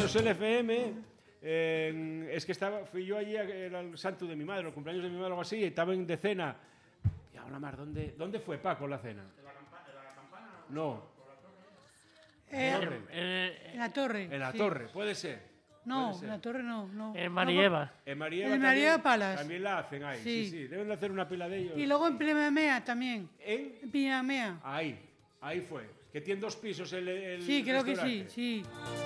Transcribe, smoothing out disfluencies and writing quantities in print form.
Pisos LFM. Es que fui yo allí, era el santo de mi madre, los cumpleaños de mi madre o algo así, y estaban de cena. Y ahora más, ¿dónde fue Paco la cena? ¿En la campana? No. En la torre. En la torre, puede ser. No, en la torre no. En Marieva. En Marieva En Marieva Palas. También la hacen ahí, sí. Deben de hacer una pila de ellos. Y luego en Pinamea también. ¿En? Pinamea. Ahí fue. Que tiene 2 pisos el Sí, creo que restaurante. sí.